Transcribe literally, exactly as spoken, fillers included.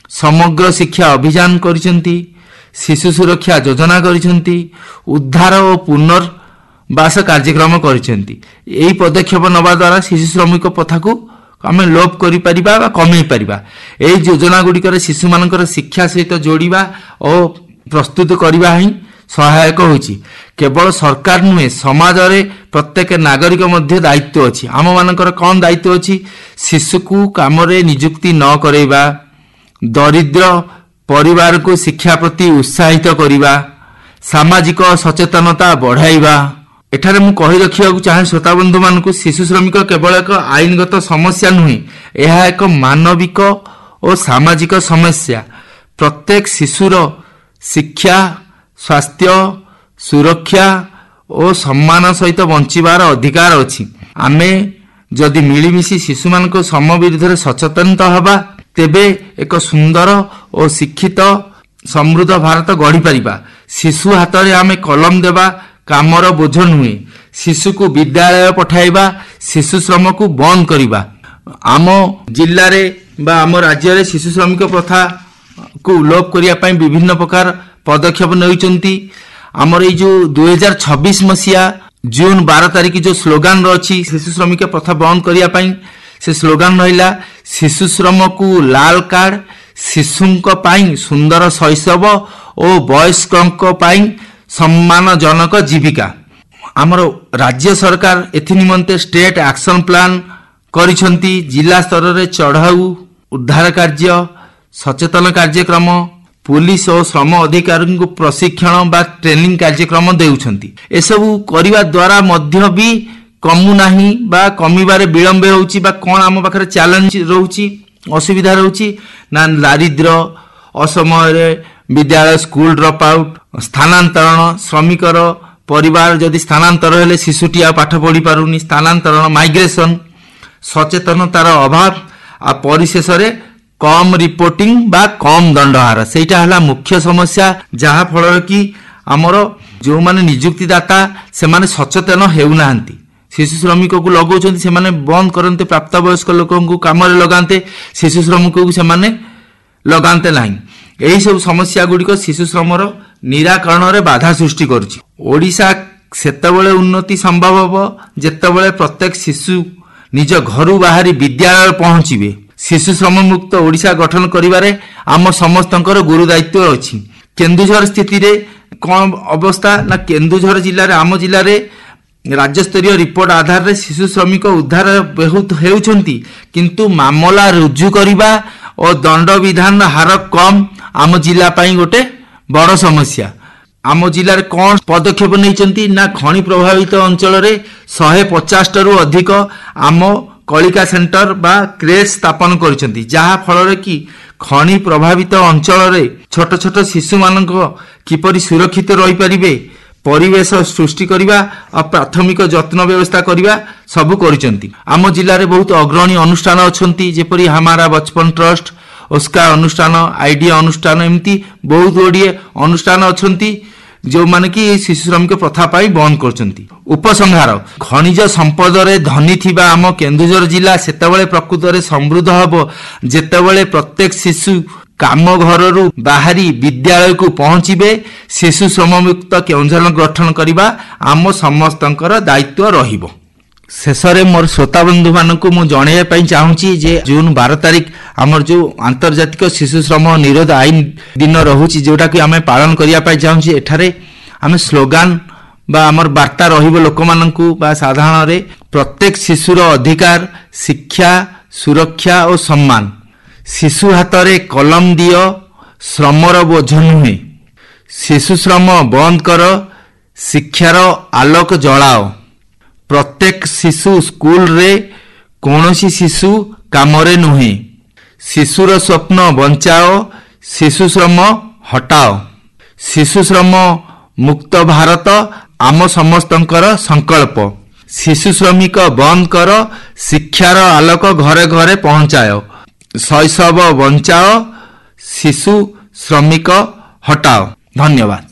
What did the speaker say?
समग्र शिक्षा अभियान करिसेंती, शिशु सुरक्षा योजना करिसेंती, उद्धार और पुनर्वास कार्यक्रम करिसेंती। एही पदक्षेप नबा द्वारा शिशु श्रमिक प्रथा को आम लोप करि परिबा बा कमै परिबा। एही योजना गुड़िकर शिशु मानकर शिक्षा सहित जोड़िबा और प्रस्तुत करबा ही सहायक होछि। केवल सरकार नुहे, समाज रे प्रत्येक नागरिक मध्य दायित्व अछि। आम मानकर कौन दायित्व अछि? शिशु को काम रे नियुक्ति न करैबा, दरिद्र परिवार को शिक्षा प्रति उत्साहित करबा, सामाजिक सचेतनता बढ़ाइबा। एठारे मु कहि रखिया चाहे श्रोता बंधु मानकु, शिशु श्रमिक केवल एक आईनगत समस्या नुहे, यह एक मानविक और सामाजिक समस्या। प्रत्येक शिशुर शिक्षा, स्वास्थ्य, सुरक्षा और सम्मान सहित बंचिबार अधिकार अछि। आमे जदि मिलिमिशि शिशु मानक सम विरुद्ध सचेतनता हबा, तेबे एक सुंदर और शिक्षित समृद्ध भारत गढ़ी परिबा। शिशु हाथ रे आमे कलम देबा कामर बोझ नुहे। शिशु को विद्यालय पठाइबा, शिशु श्रम को बंद करिबा। आम जिल्ला रे बा आम राज्य रे शिशु श्रमिक प्रथा को लोप करिया पई विभिन्न प्रकार पदक्षेप नउचंती। आमर ये जो दुई हजार छब्बीस मसीहा जून बारह तारिख जो स्लोगान रही शिशु श्रमिक प्रथा बंद करिया पई, से स्लोगान रहिला शिशु श्रम को लाल कार्ड, शिशुंक पाई सुंदर शैशव और वयस्कंक पाई सम्मानजनक जीविका। आमर राज्य सरकार एथि निमंते स्टेट एक्शन प्लान करिसंती। जिला स्तर रे चढ़ाऊ, उद्धार कार्य, सचेतन कार्यक्रम, पुलिस और श्रम अधिकारी को प्रशिक्षण बा ट्रेनिंग कार्यक्रम देउछंती। एसबू करिवा द्वारा मध्य भी कमु नाही बा कमिबारे विलंब होउची बा कोन आम पाखरे चैलेंज रहउची, असुविधा रहउची ना दारिद्र्य, असमय रे विद्यालय स्कूल ड्रॉप आउट, स्थानांतरण, श्रमिकर परिवार जदि स्थानांतर हेले शिशुटी आ पाठ पढ़ी पारुनी, स्थानांतरण, माइग्रेशन, सचेतनतार अभाव आ परिशेष रे कम रिपोर्टिंग बा कम दंडहार, सेटा हला मुख्य समस्या। जहा फल कि आमर जो माने नियुक्तिदाता से माने सचेतन हेउनाहांती। शिशु श्रमिक को लगौछंती, से माने बंद करन्ते, प्राप्त वयस्क लोकन को काम रे लगान्ते, शिशु श्रमिक को से माने लगान्ते नाही। एही सब समस्या गुड़िक शिशु श्रमर निराकरण रे बाधा सृष्टि करुछि। ओडिशा सेतेबेले उन्नति संभव हबो जेतेबेले प्रत्येक शिशु निज घरु बाहरी विद्यालय पहुंचीबे। शिशु श्रम मुक्त ओडिशा गठन करिबारे आम समस्तंकर गुरु दायित्व अछि। केन्दुझर स्थिति रे कोन अवस्था ना, केन्दुझर जिल्ला रे आम जिल्ला रे राज्य स्तरीय रिपोर्ट आधार रे शिशु श्रमिक उद्धार बहुत हेउछंती, किंतु मामला रुजु करिबा और दंड विधान हार कम आम जिला पाई गोटे बड़ समस्या। आम जिले में कौन पदक्षेप नहीं ना, खनि प्रभावित अंचल रे एक सौ पचास टू अधिक आम कलिका सेंटर बा क्रेच स्थापन करिसेंती, जहा फल कि खनि प्रभावित अंचल रे छोट छोट शिशु मानक किपरि सुरक्षित रही परिबे, परिवेश सृष्टि करिबा और प्राथमिक जत्न व्यवस्था करिबा सबु करिसेंती। आम जिले में बहुत अग्रणी अनुष्ठान अछंती, जेपरि हमारा बचपन ट्रस्ट, उसका अनुष्ठान, आइडिया अनुष्ठान, एमती बहुत गुड़िए अनुष्ठान अछंती जो माने कि शिशु श्रमिक प्रथा पाई बंद करछंती। उपसंहार, खनिज संपद रे धनी थिबा आम केन्दुझर जिला सेतेबेले प्रकृत रे समृद्ध हबो जेतेबेले प्रत्येक शिशु काम घररू बाहरी विद्यालय को पहुंचीबे। शिशु श्रम मुक्त केन्दुझर गठन करिबा आम समस्तंकर दायित्व रहिबो। शेष में मोर श्रोता बंधु मानक मु जणैया पई चाहूची जे जून बारह तारिख आमर जो आंतर्जातिक शिशु श्रम निरोध आईन दिन रहुची, जोटा कि आमे पालन करिया पई चाहूची। एठारे आमे स्लोगान बा आमर वार्ता रहिबो लोक मानकू बा साधारण रे प्रत्येक शिशुर अधिकार, शिक्षा, सुरक्षा और सम्मान। शिशु हाथ रे कलम दियो, श्रमर बोझ नुहे। शिशु श्रम बंद कर, शिक्षार आलोक जलाओ। प्रत्येक शिशु स्कूल रे कौनसी शिशु कामरे नुहे। शिशुर स्वप्न बंचाओ, शिशु श्रम हटाओ। शिशु श्रम मुक्त भारत आम समस्तंकर संकल्प। शिशु श्रमिक बंद कर, शिक्षार आलोक घरे घरे पहुंचाओ। शैशव बंचाओ, शिशु श्रमिक हटाओ। धन्यवाद।